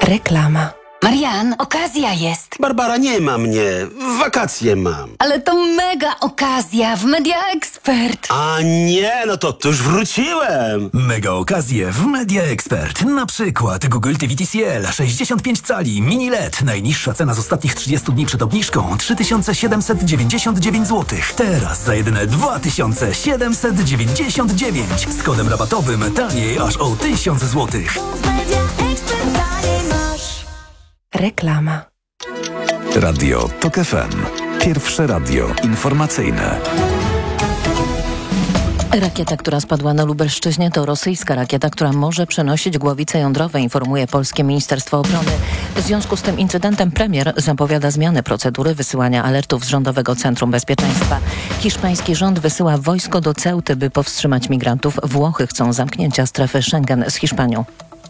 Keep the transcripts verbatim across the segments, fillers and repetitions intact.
Reklama. Marian, okazja jest. Barbara, nie ma mnie. Wakacje mam. Ale to mega okazja w Media Expert. A nie, no to, to już wróciłem. Mega okazje w Media Expert. Na przykład Google T V T C L sześćdziesiąt pięć cali mini L E D. Najniższa cena z ostatnich trzydziestu dni przed obniżką trzy tysiące siedemset dziewięćdziesiąt dziewięć złotych. Teraz za jedyne dwa tysiące siedemset dziewięćdziesiąt dziewięć. Z kodem rabatowym taniej aż o tysiąc złotych. Reklama. Radio Tok F M. Pierwsze radio informacyjne. Rakieta, która spadła na Lubelszczyźnie, to rosyjska rakieta, która może przenosić głowice jądrowe, informuje polskie Ministerstwo Obrony. W związku z tym incydentem premier zapowiada zmianę procedury wysyłania alertów z Rządowego Centrum Bezpieczeństwa. Hiszpański rząd wysyła wojsko do Ceuty, by powstrzymać migrantów. Włochy chcą zamknięcia strefy Schengen z Hiszpanią.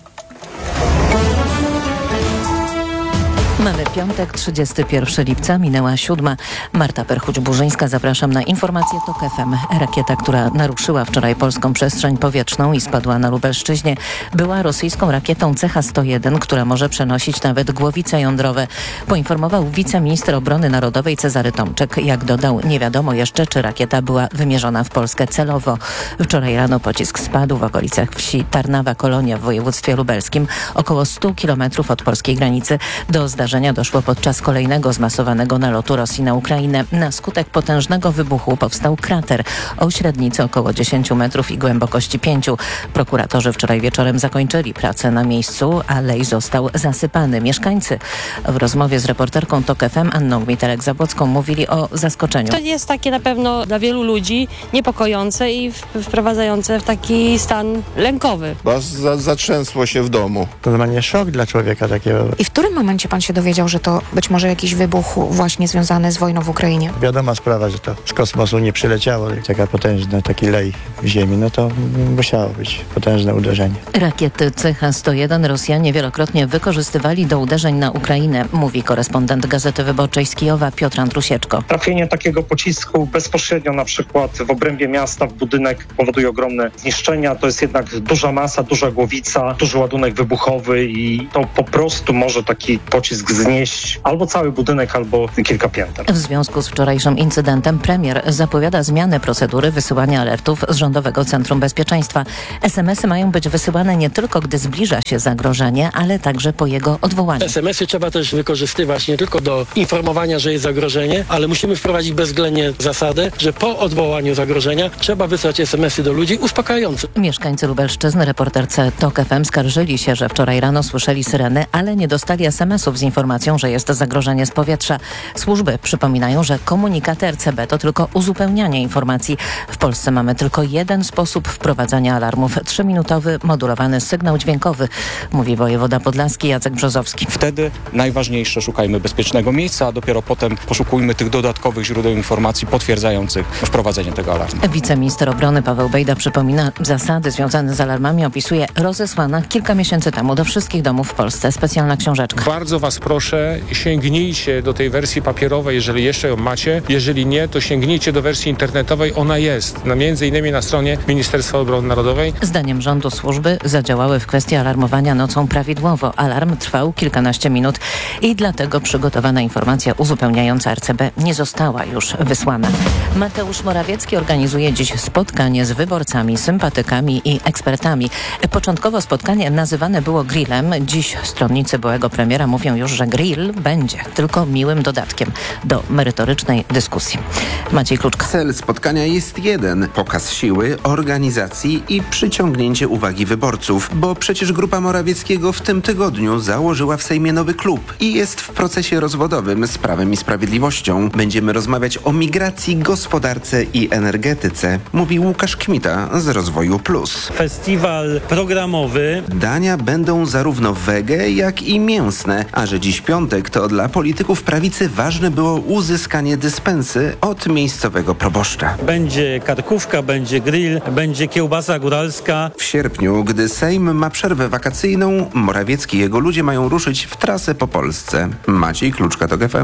Mamy piątek, trzydziestego pierwszego lipca, minęła siódma. Marta Perchuć-Burzyńska, zapraszam na informację Tok F M. Rakieta, która naruszyła wczoraj polską przestrzeń powietrzną i spadła na Lubelszczyźnie, była rosyjską rakietą C H sto jeden, która może przenosić nawet głowice jądrowe. Poinformował wiceminister obrony narodowej Cezary Tomczyk. Jak dodał, nie wiadomo jeszcze, czy rakieta była wymierzona w Polskę celowo. Wczoraj rano pocisk spadł w okolicach wsi Tarnawa-Kolonia w województwie lubelskim, około stu kilometrów od polskiej granicy. Do zdarzenia doszło podczas kolejnego zmasowanego nalotu Rosji na Ukrainę. Na skutek potężnego wybuchu powstał krater o średnicy około dziesięciu metrów i głębokości pięciu. Prokuratorzy wczoraj wieczorem zakończyli pracę na miejscu, a lej został zasypany. Mieszkańcy w rozmowie z reporterką Tok F M Anną Gmiterek-Zabłocką mówili o zaskoczeniu. To jest takie na pewno dla wielu ludzi niepokojące i wprowadzające w taki stan lękowy. Bo za, zatrzęsło się w domu. To normalnie szok dla człowieka takiego. I w którym momencie pan się dowiedział, że to być może jakiś wybuch właśnie związany z wojną w Ukrainie? Wiadoma sprawa, że to z kosmosu nie przyleciało. Taka potężna, taki lej w ziemi, no to musiało być potężne uderzenie. Rakiety C H sto jeden Rosjanie wielokrotnie wykorzystywali do uderzeń na Ukrainę, mówi korespondent Gazety Wyborczej z Kijowa Piotr Andrusieczko. Trafienie takiego pocisku bezpośrednio na przykład w obrębie miasta, w budynek powoduje ogromne zniszczenia. To jest jednak duża masa, duża głowica, duży ładunek wybuchowy i to po prostu może taki pocisk znieść albo cały budynek, albo kilka pięter. W związku z wczorajszym incydentem premier zapowiada zmianę procedury wysyłania alertów z Rządowego Centrum Bezpieczeństwa. es em esy mają być wysyłane nie tylko, gdy zbliża się zagrożenie, ale także po jego odwołaniu. es em esy trzeba też wykorzystywać nie tylko do informowania, że jest zagrożenie, ale musimy wprowadzić bezwzględnie zasadę, że po odwołaniu zagrożenia trzeba wysłać es em esy do ludzi uspokajające. Mieszkańcy Lubelszczyzny reporterce Tok F M skarżyli się, że wczoraj rano słyszeli syreny, ale nie dostali es em esów z informacją, że jest zagrożenie z powietrza. Służby przypominają, że komunikaty R C B to tylko uzupełnianie informacji. W Polsce mamy tylko jeden sposób wprowadzania alarmów. Trzyminutowy, modulowany sygnał dźwiękowy, mówi wojewoda podlaski Jacek Brzozowski. Wtedy najważniejsze, szukajmy bezpiecznego miejsca, a dopiero potem poszukujmy tych dodatkowych źródeł informacji potwierdzających wprowadzenie tego alarmu. Wiceminister obrony Paweł Bejda przypomina, zasady związane z alarmami opisuje rozesłana kilka miesięcy temu do wszystkich domów w Polsce specjalna książeczka. Bardzo was proszę, sięgnijcie do tej wersji papierowej, jeżeli jeszcze ją macie. Jeżeli nie, to sięgnijcie do wersji internetowej. Ona jest na, między innymi na stronie Ministerstwa Obrony Narodowej. Zdaniem rządu służby zadziałały w kwestii alarmowania nocą prawidłowo. Alarm trwał kilkanaście minut i dlatego przygotowana informacja uzupełniająca R C B nie została już wysłana. Mateusz Morawiecki organizuje dziś spotkanie z wyborcami, sympatykami i ekspertami. Początkowo spotkanie nazywane było grillem. Dziś stronnicy byłego premiera mówią już, że grill będzie tylko miłym dodatkiem do merytorycznej dyskusji. Maciej Kluczka. Cel spotkania jest jeden. Pokaz siły, organizacji i przyciągnięcie uwagi wyborców. Bo przecież grupa Morawieckiego w tym tygodniu założyła w Sejmie nowy klub i jest w procesie rozwodowym z Prawem i Sprawiedliwością. Będziemy rozmawiać o migracji, gospodarce i energetyce, mówi Łukasz Kmita z Rozwoju Plus. Festiwal programowy. Dania będą zarówno wege, jak i mięsne, a że dziś piątek, to dla polityków prawicy ważne było uzyskanie dyspensy od miejscowego proboszcza. Będzie karkówka, będzie grill, będzie kiełbasa góralska. W sierpniu, gdy Sejm ma przerwę wakacyjną, Morawiecki i jego ludzie mają ruszyć w trasę po Polsce. Maciej Kluczka, Tok F M.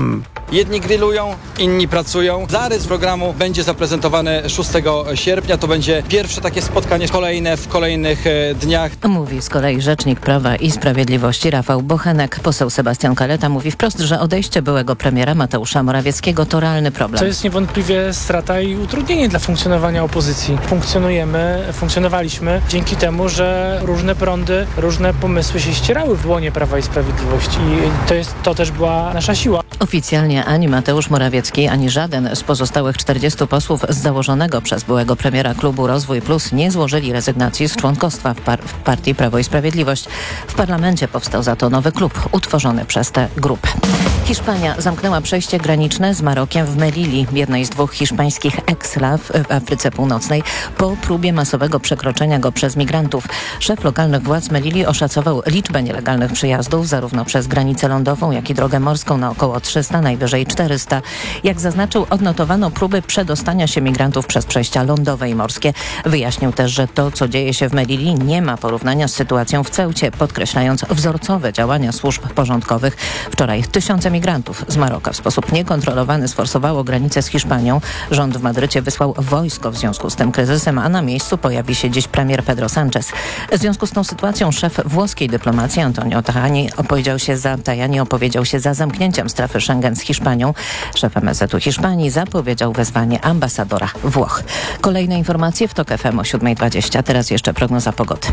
Jedni grillują, inni pracują. Zarys programu będzie zaprezentowany szóstego sierpnia. To będzie pierwsze takie spotkanie kolejne w kolejnych e, dniach. Mówi z kolei rzecznik Prawa i Sprawiedliwości Rafał Bochenek. Poseł Sebastian Kaleta mówi wprost, że odejście byłego premiera Mateusza Morawieckiego to realny problem. To jest niewątpliwie strata i utrudnienie dla funkcjonowania opozycji. Funkcjonujemy, funkcjonowaliśmy dzięki temu, że różne prądy, różne pomysły się ścierały w łonie Prawa i Sprawiedliwości i to, jest, to też była nasza siła. Oficjalnie ani Mateusz Morawiecki, ani żaden z pozostałych czterdziestu posłów z założonego przez byłego premiera klubu Rozwój Plus nie złożyli rezygnacji z członkostwa w, par- w partii Prawo i Sprawiedliwość. W parlamencie powstał za to nowy klub utworzony przez tę grupę. Hiszpania zamknęła przejście graniczne z Marokiem w Melili, jednej z dwóch hiszpańskich eksklaw w Afryce Północnej, po próbie masowego przekroczenia go przez migrantów. Szef lokalnych władz Melili oszacował liczbę nielegalnych przyjazdów zarówno przez granicę lądową, jak i drogę morską na około trzysta, najwyżej czterysta. Jak zaznaczył, odnotowano próby przedostania się migrantów przez przejścia lądowe i morskie. Wyjaśnił też, że to, co dzieje się w Melili, nie ma porównania z sytuacją w Ceucie, podkreślając wzorcowe działania służb porządkowych. Wczoraj tysiące migrantów z Maroka w sposób niekontrolowany sforsowało granicę z Hiszpanią. Rząd w Madrycie wysłał wojsko w związku z tym kryzysem, a na miejscu pojawi się dziś premier Pedro Sánchez. W związku z tą sytuacją szef włoskiej dyplomacji Antonio Tajani opowiedział się za, Tajani opowiedział się za zamknięciem strefy Schengen z Hiszpanią. Szef M S Z-u Hiszpanii zapowiedział wezwanie ambasadora Włoch. Kolejne informacje w TOK F M o siódma dwadzieścia. Teraz jeszcze prognoza pogody.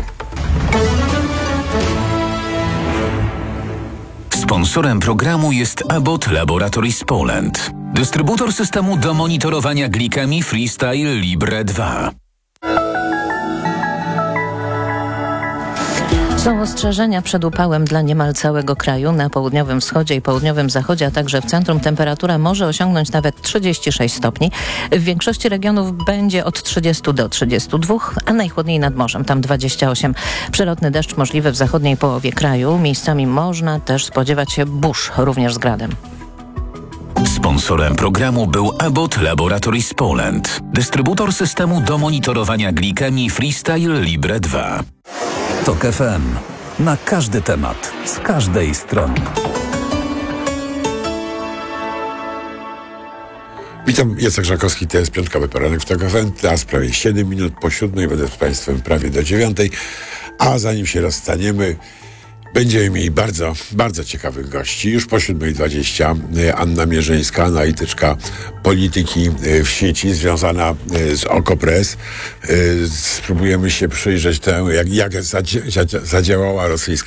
Sponsorem programu jest Abbott Laboratories Poland, dystrybutor systemu do monitorowania glikemii Freestyle Libre dwa. Są ostrzeżenia przed upałem dla niemal całego kraju. Na południowym wschodzie i południowym zachodzie, a także w centrum temperatura może osiągnąć nawet trzydzieści sześć stopni. W większości regionów będzie od trzydziestu do trzydziestu dwóch, a najchłodniej nad morzem, tam dwadzieścia osiem. Przelotny deszcz możliwy w zachodniej połowie kraju. Miejscami można też spodziewać się burz, również z gradem. Sponsorem programu był Abbott Laboratories Poland, dystrybutor systemu do monitorowania glikemii Freestyle Libre dwa. TOK F M. Na każdy temat, z każdej strony. Witam, Jacek Żakowski, to jest piątkowy poranek w TOK F M. Teraz prawie siedem minut po siódmej, będę z Państwem prawie do dziewiątej. A zanim się rozstaniemy, będziemy mieli bardzo, bardzo ciekawych gości. Już po siódmej dwadzieścia Anna Mierzyńska, analityczka polityki w sieci związana z Okopres. Spróbujemy się przyjrzeć temu, jak, jak zadziałała rosyjska